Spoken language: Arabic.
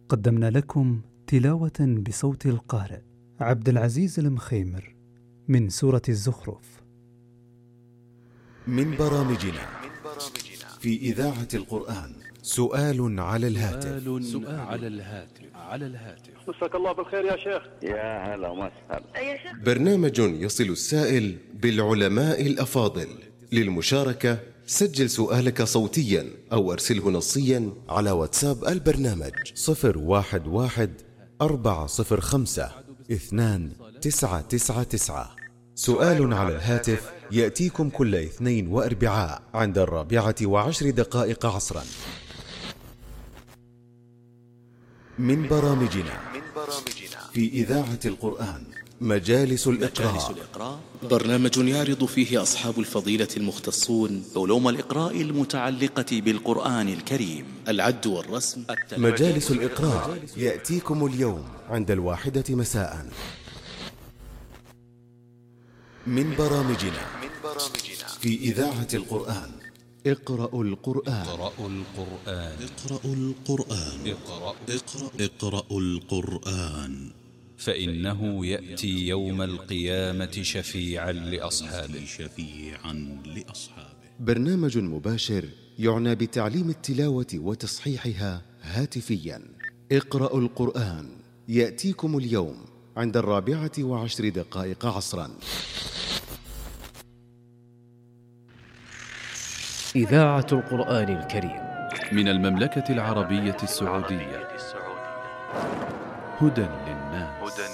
قدمنا لكم تلاوة بصوت القارئ عبد العزيز المخيمر من سورة الزخرف. من برامجنا في إذاعة القرآن سؤال على الهاتف. مساك الله بالخير يا شيخ. يا هلا وسهلا. برنامج يصل السائل بالعلماء الأفاضل. للمشاركة سجل سؤالك صوتيا أو أرسله نصيا على واتساب البرنامج 011-405-2999. سؤال على الهاتف يأتيكم كل اثنين وأربعاء عند 14:10 عصرا. من برامجنا في إذاعة القرآن مجالس الإقراء، برنامج يعرض فيه أصحاب الفضيلة المختصون علوم الإقراء المتعلقة بالقرآن الكريم، العد والرسم. مجالس الإقراء يأتيكم اليوم عند 1 مساء. من برامجنا في إذاعة القرآن اقرأوا القرآن. اقرأوا القرآن فإنه يأتي يوم القيامة شفيعا لأصحابه. برنامج مباشر يعنى بتعليم التلاوة وتصحيحها هاتفيا. اقرأوا القرآن يأتيكم اليوم عند 14:10 عصرا. إذاعة القرآن الكريم من المملكة العربية السعودية. هدى